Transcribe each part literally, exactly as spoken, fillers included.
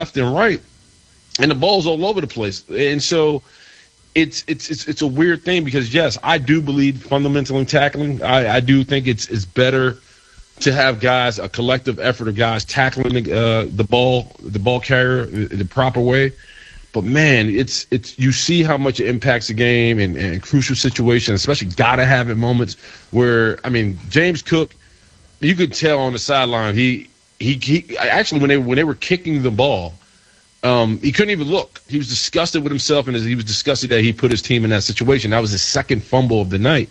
left and right, and the ball's all over the place. And so it's it's it's it's a weird thing because, yes, I do believe fundamentally in tackling. I, I do think it's it's better to have guys, a collective effort of guys tackling the, uh, the ball, the ball carrier the proper way. But, man, it's it's you see how much it impacts the game and, and crucial situations, especially gotta have it moments where, I mean, James Cook, you could tell on the sideline, he he, he actually when they when they were kicking the ball, um, he couldn't even look. He was disgusted with himself, and he was disgusted that he put his team in that situation. That was his second fumble of the night.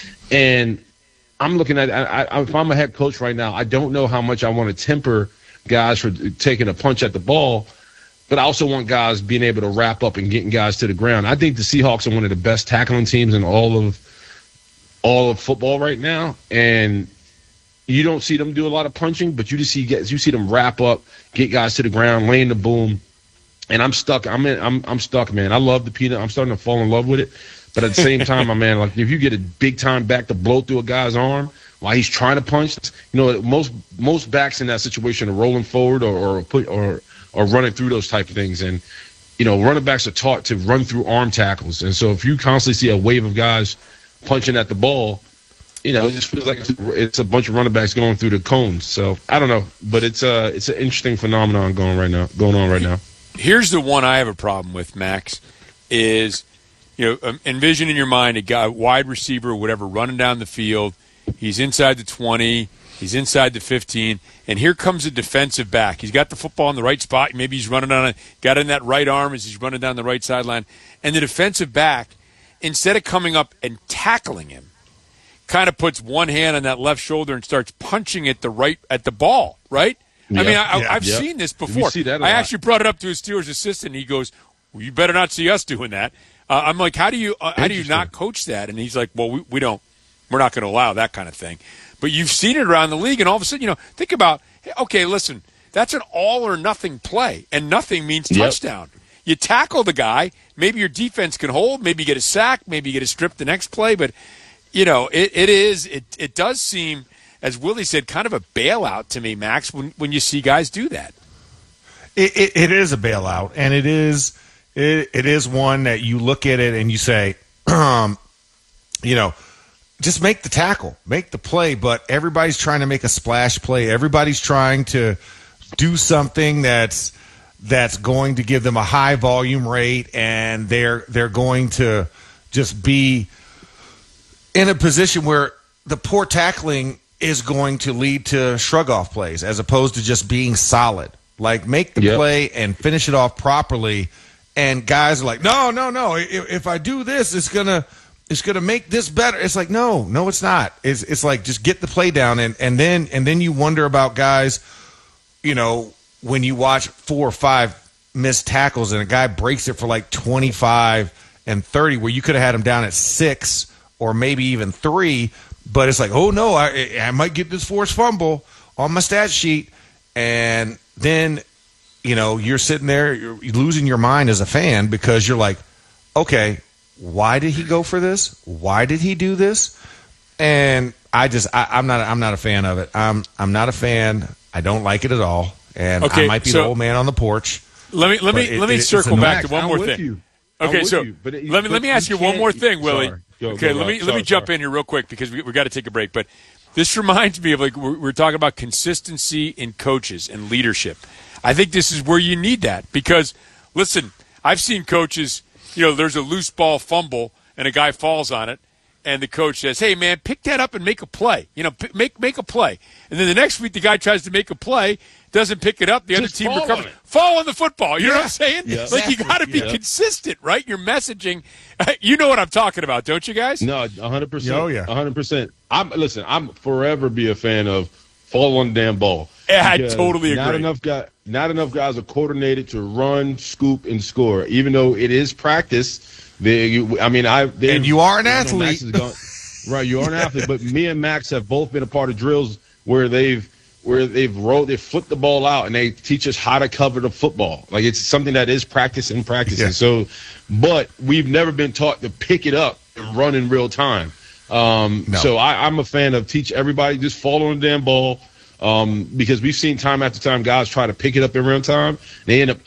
And I'm looking at I, I, if I'm a head coach right now, I don't know how much I want to temper guys for taking a punch at the ball, but I also want guys being able to wrap up and getting guys to the ground. I think the Seahawks are one of the best tackling teams in all of all of football right now, and you don't see them do a lot of punching, but you just see you see them wrap up, get guys to the ground, laying the boom. And I'm stuck. I'm in, I'm I'm stuck, man. I love the peanut. I'm starting to fall in love with it. But at the same time, my man, like if you get a big time back to blow through a guy's arm while he's trying to punch, you know, most most backs in that situation are rolling forward or or put or or running through those type of things. And you know, running backs are taught to run through arm tackles. And so if you constantly see a wave of guys punching at the ball, you know, it just feels like it's a bunch of running backs going through the cones. So I don't know, but it's uh it's an interesting phenomenon going right now, going on right now. Here's the one I have a problem with, Max, is, you know, envision in your mind a guy, wide receiver or whatever, running down the field. He's inside the twenty. He's inside the fifteen. And here comes a defensive back. He's got the football in the right spot. Maybe he's running on it, got in that right arm as he's running down the right sideline. And the defensive back, instead of coming up and tackling him, kind of puts one hand on that left shoulder and starts punching at the right at the ball, right? Yeah, I mean, I, yeah, I've yeah. seen this before. See that a I lot. actually brought it up to his Steelers assistant. And he goes, well, "You better not see us doing that." Uh, I'm like, "How do you uh, how do you not coach that?" And he's like, "Well, we, we don't. We're not going to allow that kind of thing." But you've seen it around the league, and all of a sudden, you know, think about, okay, listen, that's an all or nothing play, and nothing means touchdown. Yep. You tackle the guy, maybe your defense can hold, maybe you get a sack, maybe you get a strip the next play, but you know, it, it is it it does seem, as Willie said, kind of a bailout to me, Max, when when you see guys do that. It, it, it is a bailout, and it is it, it is one that you look at it and you say, um, you know, just make the tackle, make the play, but everybody's trying to make a splash play. Everybody's trying to do something that's that's going to give them a high volume rate, and they're they're going to just be in a position where the poor tackling is going to lead to shrug-off plays as opposed to just being solid. Like, make the yep. play and finish it off properly, and guys are like, no, no, no, if, if I do this, it's going to it's gonna make this better. It's like, no, no, it's not. It's it's like, just get the play down, and, and then and then you wonder about guys, you know, when you watch four or five missed tackles and a guy breaks it for like twenty-five and thirty, where you could have had him down at six or maybe even three, but it's like, oh, no, I, I might get this forced fumble on my stat sheet. And then, you know, you're sitting there, you're losing your mind as a fan because you're like, okay, why did he go for this? Why did he do this? And I just, I, I'm not, I'm not a fan of it. I'm, I'm not a fan. I don't like it at all. And okay, I might be so the old man on the porch. Let me, let me, it, let me it, circle back Max, to one I'm more with thing. You. Okay, so you, it, let me let me ask you one more thing, Willie. Go, okay, go, let me sorry, let me jump sorry. in here real quick because we we got to take a break. But this reminds me of, like, we're, we're talking about consistency in coaches and leadership. I think this is where you need that because, listen, I've seen coaches, you know, there's a loose ball fumble and a guy falls on it, and the coach says, "Hey, man, pick that up and make a play. You know, p- make make a play." And then the next week, the guy tries to make a play, doesn't pick it up. The Just other team fall recovers. on it. Fall on the football. You Yeah. know what I'm saying? Yeah. Like, you got to be Yeah. consistent, right? Your messaging. You know what I'm talking about, don't you guys? No, one hundred percent. Oh, yeah. one hundred percent. I'm listen. I'm forever be a fan of fall on the damn ball. Yeah, I Because totally Not agree. enough guy, not enough guys are coordinated to run, scoop, and score. Even though it is practice. They, you, I mean, I And you are an I know athlete. Max is gone- right, you are an athlete. But me and Max have both been a part of drills where they've where they've rolled, they flipped the ball out, and they teach us how to cover the football. Like, it's something that is practice and practice. Yeah. And so, but we've never been taught to pick it up and run in real time. Um, No. So I, I'm a fan of teach everybody just fall on the damn ball. Um, because we've seen time after time guys try to pick it up in real time. They end up